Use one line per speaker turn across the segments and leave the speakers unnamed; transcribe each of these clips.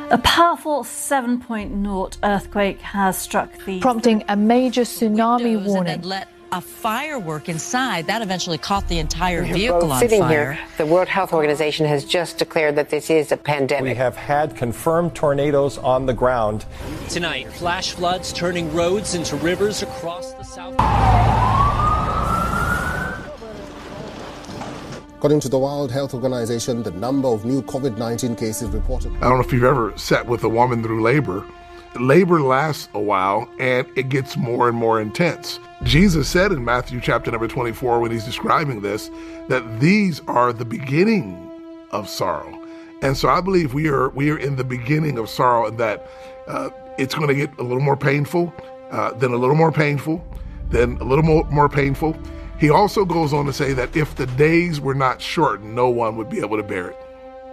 A powerful 7.0 earthquake has struck
prompting a major tsunami warning.
And let a firework inside. That eventually caught the entire vehicle on
sitting
fire.
Here, the World Health Organization has just declared that this is a pandemic.
We have had confirmed tornadoes on the ground.
Tonight, flash floods turning roads into rivers across the south.
According to the World Health Organization, the number of new COVID-19 cases reported.
I don't know if you've ever sat with a woman through labor. Labor lasts a while and it gets more and more intense. Jesus said in Matthew chapter number 24, when he's describing this, that these are the beginning of sorrow. And so I believe we are in the beginning of sorrow, and that it's going to get a little more painful, then a little more painful, then a little more painful. He also goes on to say that if the days were not shortened, no one would be able to bear it.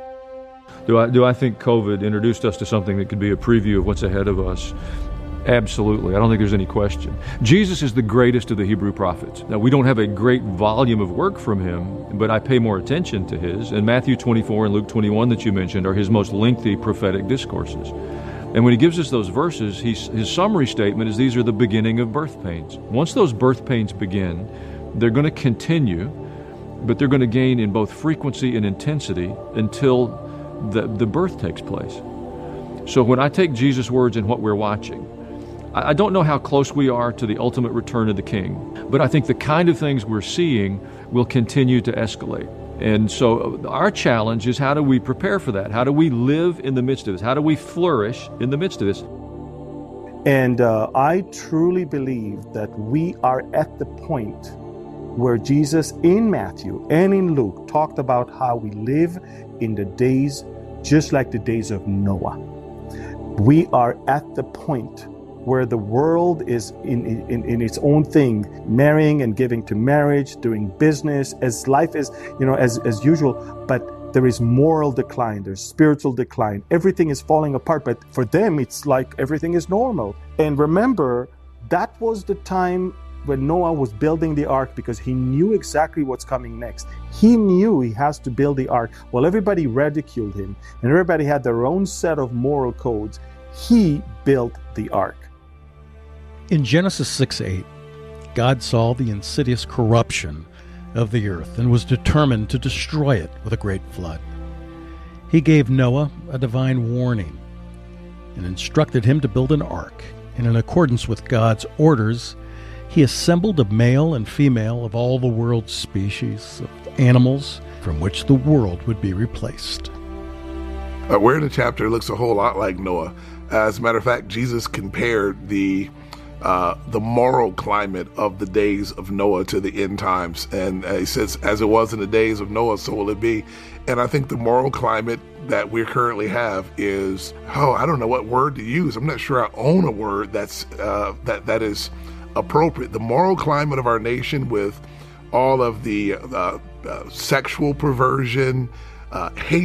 Do I think COVID introduced us to something that could be a preview of what's ahead of us? Absolutely. I don't think there's any question. Jesus is the greatest of the Hebrew prophets. Now, we don't have a great volume of work from him, but I pay more attention to his. And Matthew 24 and Luke 21 that you mentioned are his most lengthy prophetic discourses. And when he gives us those verses, his summary statement is these are the beginning of birth pains. Once those birth pains begin, they're going to continue, but they're going to gain in both frequency and intensity until the birth takes place. So when I take Jesus' words and what we're watching, I don't know how close we are to the ultimate return of the King, but I think the kind of things we're seeing will continue to escalate. And so our challenge is, how do we prepare for that? How do we live in the midst of this? How do we flourish in the midst of this?
And I truly believe that we are at the point where Jesus in Matthew and in Luke talked about how we live in the days just like the days of Noah. We are at the point where the world is in its own thing, marrying and giving to marriage, doing business, as life is, as usual, but there is moral decline, there's spiritual decline, everything is falling apart, but for them it's like everything is normal. And remember, that was the time when Noah was building the ark, because he knew exactly what's coming next. He knew he has to build the ark. Well, everybody ridiculed him, and everybody had their own set of moral codes. He built the ark.
In Genesis 6:8, God saw the insidious corruption of the earth and was determined to destroy it with a great flood. He gave Noah a divine warning and instructed him to build an ark. And in accordance with God's orders, he assembled a male and female of all the world's species of animals from which the world would be replaced.
We're in a chapter that looks a whole lot like Noah. As a matter of fact, Jesus compared the moral climate of the days of Noah to the end times. And he says, as it was in the days of Noah, so will it be. And I think the moral climate that we currently have is, I don't know what word to use. I'm not sure I own a word that's that is appropriate. The moral climate of our nation, with all of the sexual perversion, hate